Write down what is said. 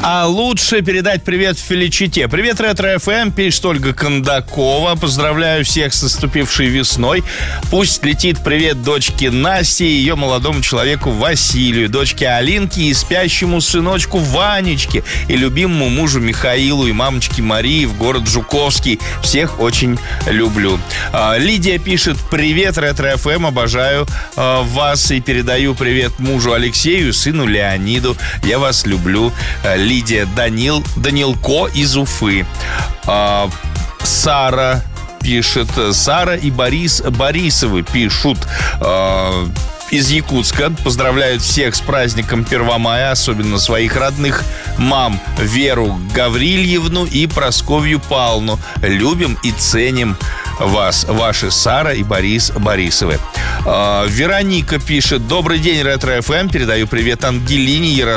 А лучше передать привет Феличите. Привет, Ретро-ФМ, пишет Ольга Кондакова. Поздравляю всех с наступившей весной. Пусть летит привет дочке Насте и ее молодому человеку Василию, дочке Алинке и спящему сыночку Ванечке, и любимому мужу Михаилу, и мамочке Марии в город Жуковский. Всех очень люблю. Лидия пишет: привет, Ретро-ФМ, обожаю вас и передаю привет мужу Алексею и сыну Леониду. Я вас люблю. Лидия. Данилко из Уфы. Сара пишет. Сара и Борис Борисовы пишут из Якутска. Поздравляют всех с праздником 1 мая, особенно своих родных мам Веру Гаврильевну и Прасковью Павловну. Любим и ценим вас, ваши Сара и Борис Борисовы. Вероника пишет: добрый день, Ретро-ФМ. Передаю привет Ангелине,